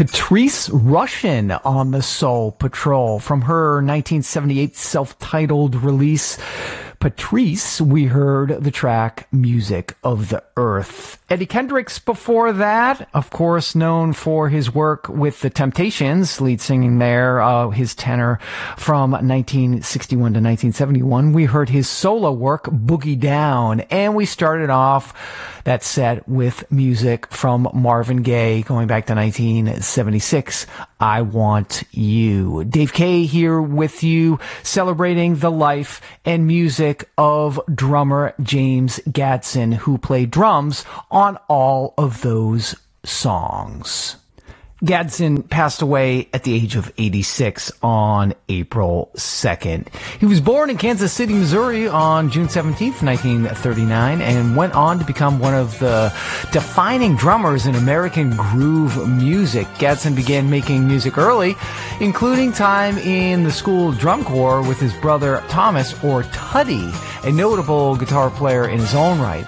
Patrice Rushen on the Soul Patrol. From her 1978 self-titled release, Patrice, we heard the track Music of the Earth. Eddie Kendricks before that, of course, known for his work with The Temptations, lead singing there, his tenor from 1961 to 1971. We heard his solo work, Boogie Down, and we started off that set with music from Marvin Gaye going back to 1976, I Want You. Dave Kaye here with you, celebrating the life and music of drummer James Gadson, who played drums on all of those songs. Gadson passed away at the age of 86 on April 2nd. He was born in Kansas City, Missouri on June 17th, 1939, and went on to become one of the defining drummers in American groove music. Gadson began making music early, including time in the school drum corps with his brother Thomas, or Tuddy, a notable guitar player in his own right.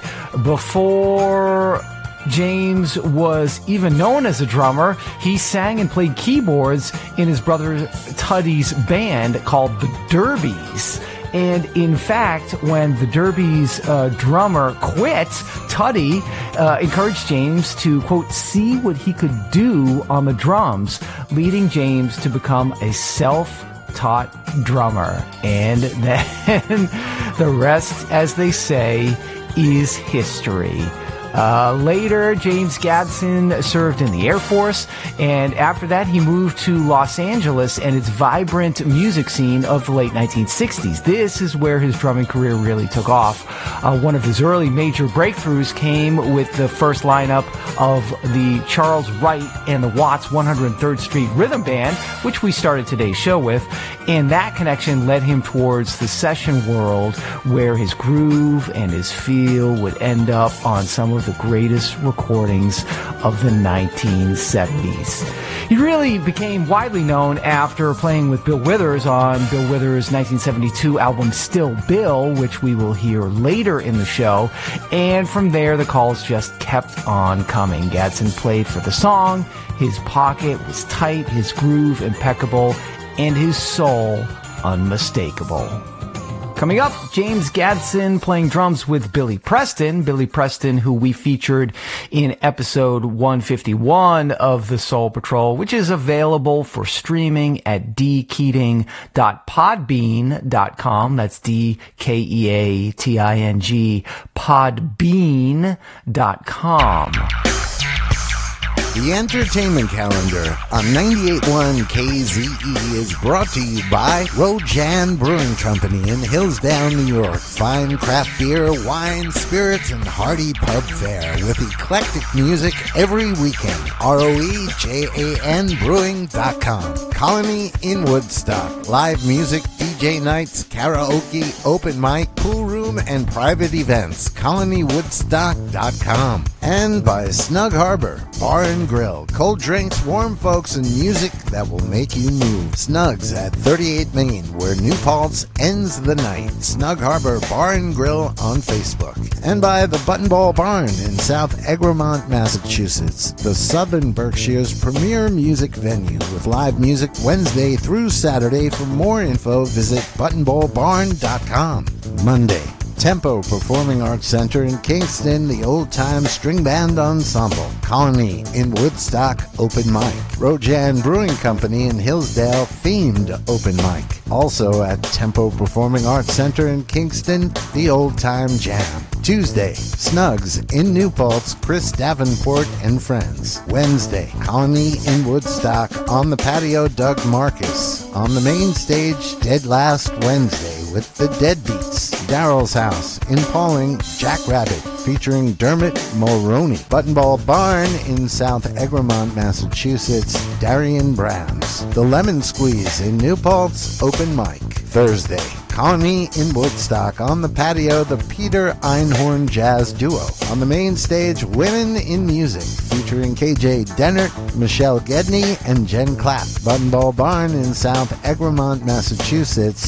Before James was even known as a drummer, he sang and played keyboards in his brother Tuddy's band called the Derbies. And in fact, when the Derbies drummer quit, Tuddy encouraged James to, quote, see what he could do on the drums, leading James to become a self-taught drummer. And then the rest, as they say, is history. Later, James Gadson served in the Air Force, and after that, he moved to Los Angeles and its vibrant music scene of the late 1960s. This is where his drumming career really took off. One of his early major breakthroughs came with the first lineup of the Charles Wright and the Watts 103rd Street Rhythm Band, which we started today's show with, and that connection led him towards the session world, where his groove and his feel would end up on some of the greatest recordings of the 1970s. He really became widely known after playing with Bill Withers on Bill Withers' 1972 album Still Bill, which we will hear later in the show, and from there the calls just kept on coming. Gadson played for the song, his pocket was tight, his groove impeccable, and his soul unmistakable. Coming up, James Gadson playing drums with Billy Preston. Billy Preston, who we featured in episode 151 of The Soul Patrol, which is available for streaming at dkeating.podbean.com. That's DKEATING, podbean.com. The Entertainment Calendar on 98.1 KZE is brought to you by Rojan Brewing Company in Hillsdale, New York. Fine craft beer, wine, spirits, and hearty pub fare with eclectic music every weekend. ROEJAN Brewing.com. Colony in Woodstock. Live music, DJ nights, karaoke, open mic, pool room, and private events. ColonyWoodstock.com. And by Snug Harbor Bar and Grill. Cold drinks, warm folks, and music that will make you move. Snug's at 38 Main, where New Paltz ends the night. Snug Harbor Bar and Grill on Facebook. And by the Button Ball Barn in South Egremont, Massachusetts, the Southern Berkshire's premier music venue with live music Wednesday through Saturday. For more info, visit buttonballbarn.com. Monday, Tempo Performing Arts Center in Kingston, the Old Time String Band Ensemble. Colony in Woodstock, open mic. Rojan Brewing Company in Hillsdale, themed open mic. Also at Tempo Performing Arts Center in Kingston, the Old Time Jam. Tuesday, Snugs in New Paltz, Chris Davenport and Friends. Wednesday, Colony in Woodstock, on the patio, Doug Marcus. On the main stage, Dead Last Wednesday with the Deadbeats. Daryl's House in Pauling, Jack Rabbit, featuring Dermot Mulroney. Button Ball Barn in South Egremont, Massachusetts, Darian Brams. The Lemon Squeeze in New Paltz, open mic. Thursday, Colony in Woodstock, on the patio, the Peter Einhorn Jazz Duo. On the main stage, Women in Music, featuring KJ Dennert, Michelle Gedney, and Jen Clapp. Button Ball Barn in South Egremont, Massachusetts,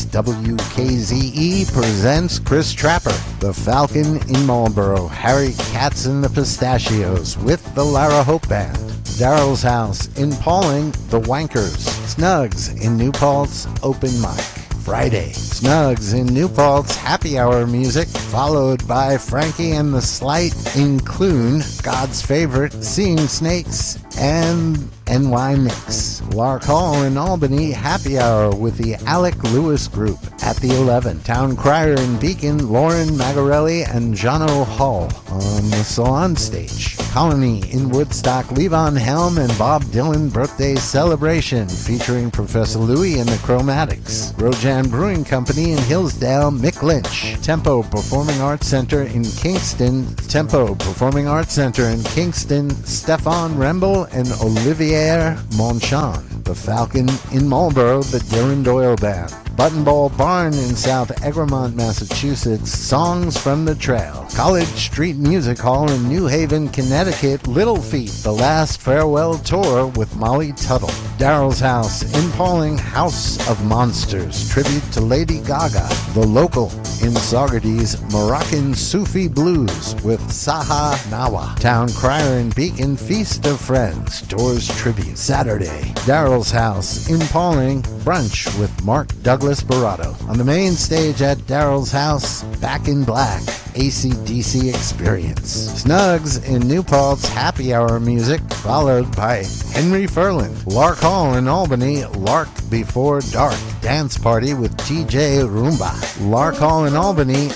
WKZE presents Chris Trapper. The Falcon in Marlboro, Harry Katz and the Pistachios with the Lara Hope Band. Daryl's House in Pauling, The Wankers. Snugs in New Paltz, Open Mic. Friday, Snugs in New Paltz, Happy Hour music, followed by Frankie and the Slight in Clune, God's Favorite, Seeing Snakes, and NY Mix. Lark Hall in Albany, Happy Hour with the Alec Lewis Group at the 11. Town Crier in Beacon, Lauren Magarelli and Jono Hall on the Salon Stage. Colony in Woodstock, Levon Helm and Bob Dylan Birthday Celebration featuring Professor Louie and the Chromatics. Rojan Brewing Company in Hillsdale, Mick Lynch. Tempo Performing Arts Center in Kingston, Stefan Remble and Olivier Monchon. The Falcon in Marlborough, the Dylan Doyle Band. Buttonball Barn in South Egremont, Massachusetts, Songs from the Trail. College Street Music Hall in New Haven, Connecticut, Little Feat, The Last Farewell Tour with Molly Tuttle. Daryl's House in Pauling, House of Monsters, tribute to Lady Gaga. The Local in Saugerties, Moroccan Sufi Blues with Saha Nawa. Town Crier in Beacon, Feast of Friends, Doors Tribute. Saturday, Daryl's House in Pauling, brunch with Mark Douglas Barato. On the main stage at Daryl's House, Back in Black, AC/DC Experience. Snugs in New Paltz, Happy Hour music, followed by Henry Furlan. Lark Hall in Albany, Lark Before Dark, dance party with TJ Roomba. Lark Hall in Albany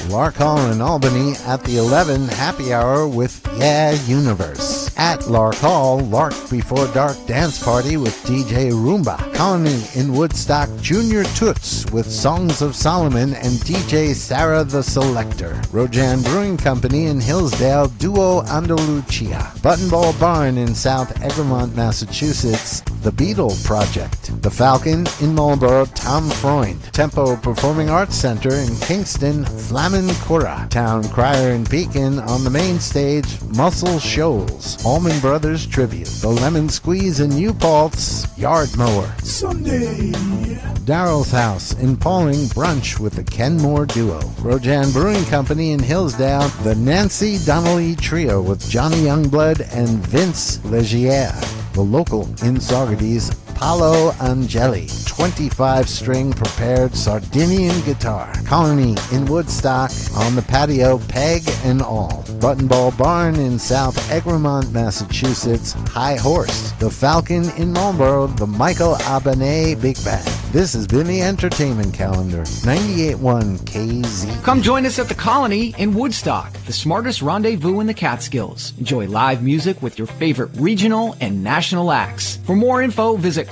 at the 11, Happy Hour with Yeah Universe. At Lark Hall, Lark Before Dark dance party with DJ Roomba. Colony in Woodstock, Junior Toots with Songs of Solomon and DJ Sarah the Selector. Rojan Brewing Company in Hillsdale, Duo Andalucia. Buttonball Barn in South Egremont, Massachusetts, The Beetle Project. The Falcon in Marlborough, Tom Freund. Tempo Performing Arts Center in Kingston, Flamin Kura. Town Crier in Beacon. On the main stage, Muscle Shoals. Allman Brothers Tribute. The Lemon Squeeze in New Paltz, Yard Mower. Someday. Daryl's House in Pauling, brunch with the Kenmore Duo. Rojan Brewing Company in Hillsdale, the Nancy Donnelly Trio with Johnny Youngblood and Vince Legier. The Local in Saugerties, Paolo Angeli, 25-string prepared Sardinian guitar. Colony in Woodstock, on the patio, Peg and All. Buttonball Barn in South Egremont, Massachusetts, High Horse. The Falcon in Marlborough, the Michael Abanet Big Band. This has been the Entertainment Calendar, 98.1 KZ. Come join us at the Colony in Woodstock, the smartest rendezvous in the Catskills. Enjoy live music with your favorite regional and national acts. For more info, visit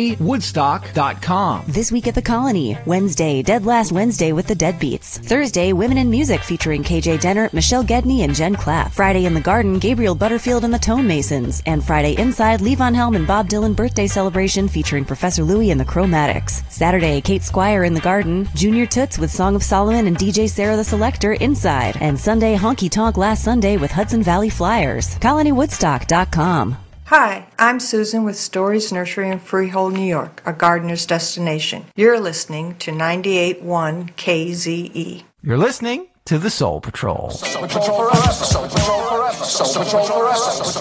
colonywoodstock.com. This week at the Colony, Wednesday, Dead Last Wednesday with the Deadbeats. Thursday, Women in Music featuring KJ Denner, Michelle Gedney, and Jen Clapp. Friday in the Garden, Gabriel Butterfield and the Tone Masons. And Friday inside, Levon Helm and Bob Dylan Birthday Celebration featuring Professor Louie and the Chromatics. Saturday, Kate Squire in the Garden, Junior Toots with Song of Solomon and DJ Sarah the Selector inside. And Sunday, Honky Tonk Last Sunday with Hudson Valley Flyers. colonywoodstock.com. Hi, I'm Susan with Stories Nursery in Freehold, New York, a gardener's destination. You're listening to 98.1 KZE. You're listening to the Soul Patrol. Soul Patrol forever. Soul Patrol forever. Soul Patrol forever.